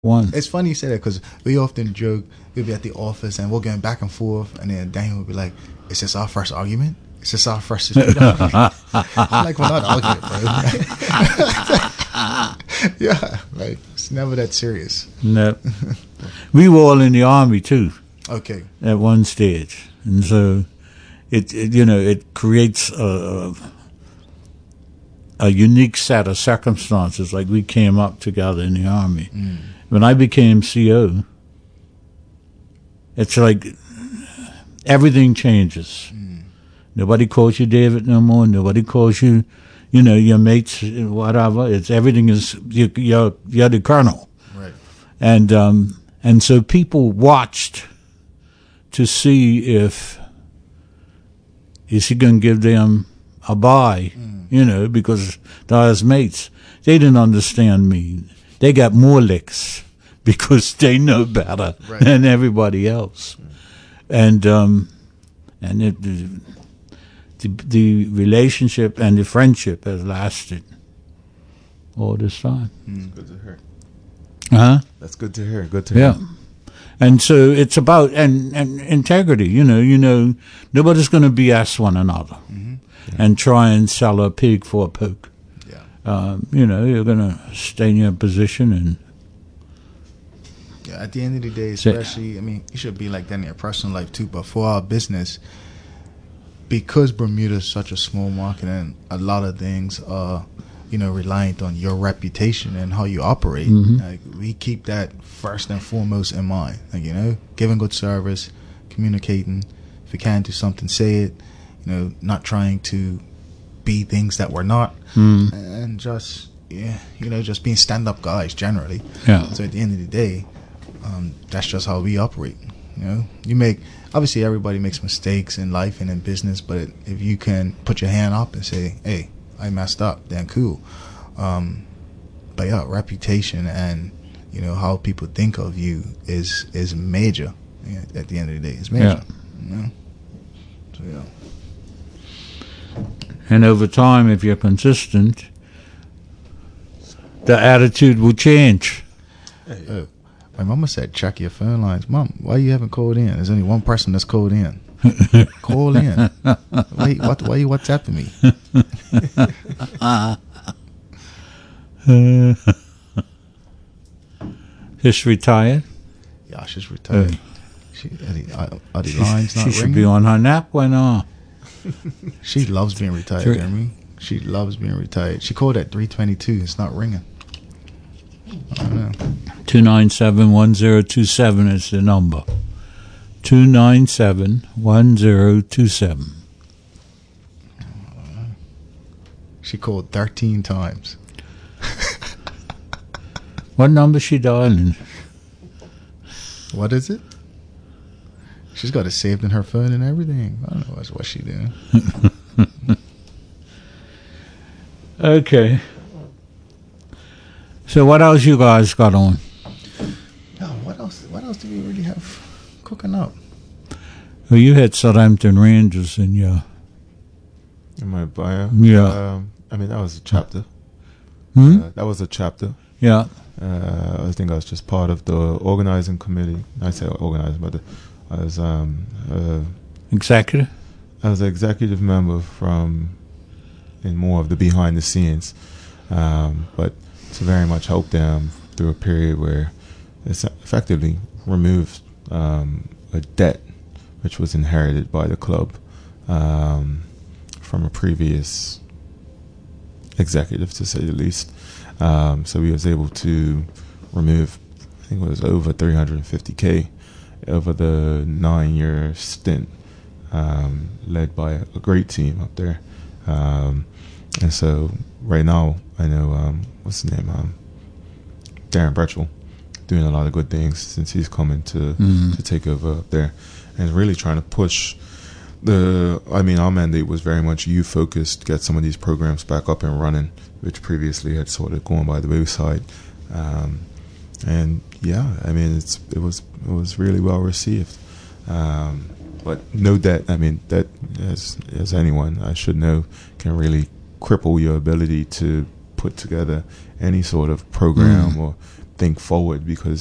one. It's funny you say that because we often joke. We'll be at the office and we're going back and forth, and then Daniel will be like, "Is this our first argument? Is this our first dispute?" I'm like, "We're not arguing, bro." Yeah, like it's never that serious. No. We were all in the army too Okay. at one stage, and so it creates a unique set of circumstances. Like we came up together in the army. When I became CO, it's like everything changes. Nobody calls you David no more. Nobody calls you, your mates, whatever. It's everything is you're the colonel, Right. And so people watched to see is he going to give them a bye, because they're his mates. They didn't understand me. They got more licks because they know better than everybody else, and the relationship and the friendship has lasted all this time. Good to hear. That's good to hear. Good to hear. Yeah. And so it's about and integrity. Nobody's going to BS one another and try and sell a pig for a poke. Yeah. You're going to stay in your position and. Yeah. At the end of the day, especially, you should be like that in your personal life too. But for our business, because Bermuda is such a small market and a lot of things are, reliant on your reputation and how you operate, like we keep that first and foremost in mind. Like, giving good service, communicating. If you can do something, say it. Not trying to be things that we're not, and just just being stand-up guys generally. Yeah. So at the end of the day, that's just how we operate. Obviously everybody makes mistakes in life and in business, but if you can put your hand up and say, "Hey, I messed up," then cool. But yeah, reputation and how people think of you is major. At the end of the day, it's major. Yeah. So yeah. And over time, if you're consistent, the attitude will change. My mama said, check your phone lines. Mom, why you haven't called in? There's only one person that's called in. Call in. Why you WhatsApping me? She's retired? Yeah, she's retired. Are the lines not ringing? She should be on her nap. Why not? She loves being retired, Jeremy. She loves being retired. She called at 3:22. It's not ringing. I don't know. 297-1027 is the number. 297-1027. She called 13 times. What number she dialing? What is it? She's got it saved in her phone and everything. I don't know what she doing. Okay. So what else you guys got on? No, what else do we really have cooking up? Well, you had Southampton Rangers in your... In my bio? Yeah. That was a chapter. That was a chapter. Yeah. I think I was just part of the organizing committee. I say organizing, but I was... executive? I was an executive member in more of the behind the scenes. But to very much help them through a period where it's effectively removed a debt which was inherited by the club from a previous executive, to say the least. So we was able to remove, I think it was over $350K over the 9-year stint, led by a great team up there. And so right now, I know, what's his name? Darren Bretchell, doing a lot of good things since he's coming to take over up there. And really trying to push our mandate was very much youth focused, get some of these programs back up and running, which previously had sort of gone by the wayside. And yeah, it was really well received. But no debt, that as anyone I should know can really cripple your ability to put together any sort of program or think forward because